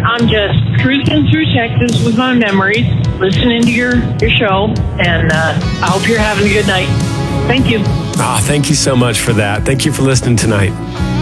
I'm just cruising through Texas with my memories, listening to your show, and I hope you're having a good night. Thank you. Thank you so much for that. Thank you for listening tonight.